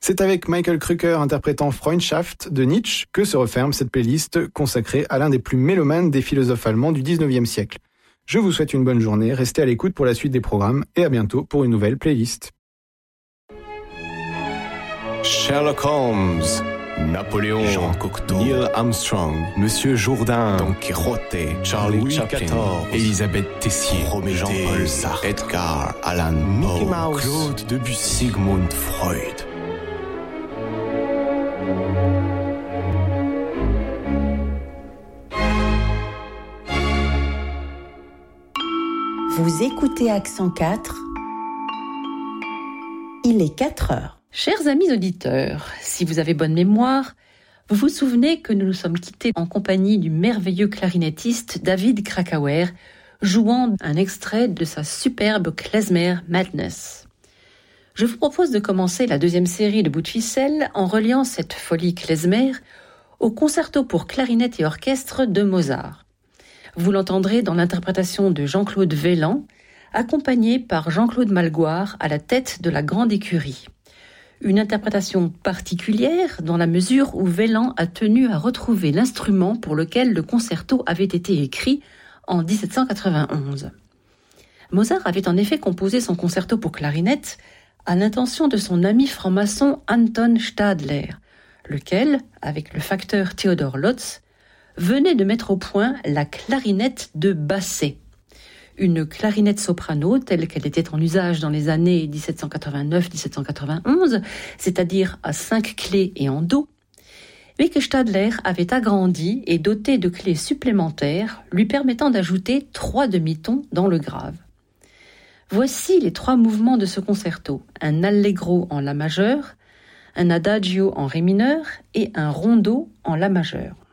C'est avec Michael Krucker interprétant Freundschaft de Nietzsche que se referme cette playlist consacrée à l'un des plus mélomanes des philosophes allemands du 19e siècle. Je vous souhaite une bonne journée, restez à l'écoute pour la suite des programmes et à bientôt pour une nouvelle playlist. Sherlock Holmes, Napoléon, Jean Cocteau, Neil Armstrong, Monsieur Jourdain, Don Quixote, Charlie Louis Chaplin, XIV, Elisabeth Tessier, Prométhée, Jean-Paul Sartre, Edgar Allan Poe, Mickey Mouse, Claude Debussy, Sigmund Freud. Vous écoutez Accent 4. Il est 4 heures. Chers amis auditeurs, si vous avez bonne mémoire, vous vous souvenez que nous nous sommes quittés en compagnie du merveilleux clarinettiste David Krakauer, jouant un extrait de sa superbe Klezmer Madness. Je vous propose de commencer la deuxième série de Bout de ficelle en reliant cette folie klezmer au concerto pour clarinette et orchestre de Mozart. Vous l'entendrez dans l'interprétation de Jean-Claude Vellan, accompagné par Jean-Claude Malgoire à la tête de la grande écurie. Une interprétation particulière dans la mesure où Vellan a tenu à retrouver l'instrument pour lequel le concerto avait été écrit en 1791. Mozart avait en effet composé son concerto pour clarinette à l'intention de son ami franc-maçon Anton Stadler, lequel, avec le facteur Theodor Lotz, venait de mettre au point la clarinette de Basset. Une clarinette soprano telle qu'elle était en usage dans les années 1789-1791, c'est-à-dire à 5 clés et en do, mais que Stadler avait agrandi et doté de clés supplémentaires lui permettant d'ajouter 3 demi-tons dans le grave. Voici les 3 mouvements de ce concerto, un allegro en la majeur, un adagio en ré mineur et un rondo en la majeur.